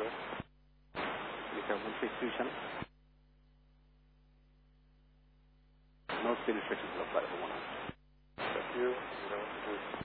sir. We have 162 channel. No speed restrictions applied for 100. Thank you.